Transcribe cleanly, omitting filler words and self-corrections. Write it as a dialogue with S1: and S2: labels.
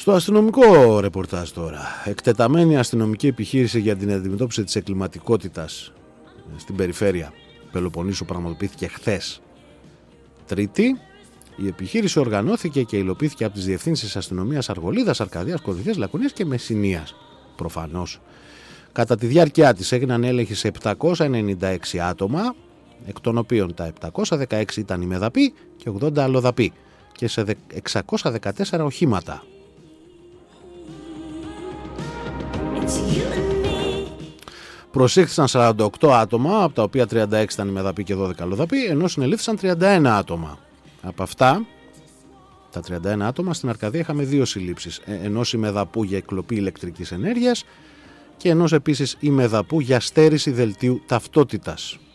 S1: Στο αστυνομικό ρεπορτάζ τώρα. Εκτεταμένη αστυνομική επιχείρηση για την αντιμετώπιση της εγκληματικότητας στην περιφέρεια Πελοποννήσου πραγματοποιήθηκε χθες, Τρίτη. Η επιχείρηση οργανώθηκε και υλοποιήθηκε από τις διευθύνσεις αστυνομίας Αργολίδας, Αρκαδίας, Κορυφής, Λακωνίας και Μεσσηνίας. Προφανώς. Κατά τη διάρκεια της έγιναν έλεγχοι σε 796 άτομα, εκ των οποίων τα 716 ήταν ημεδαποί και 80 αλλοδαποί, και σε 614 οχήματα. Προσήχθησαν 48 άτομα, από τα οποία 36 ήταν ημεδαποί και 12 αλλοδαποί, ενώ συνελήφθησαν 31 άτομα. Από αυτά, τα 31 άτομα, στην Αρκαδία είχαμε 2 συλλήψεις. Ενός ημεδαπού για εκκλοπή ηλεκτρικής ενέργειας και ενός επίσης ημεδαπού για στέρηση δελτίου ταυτότητας.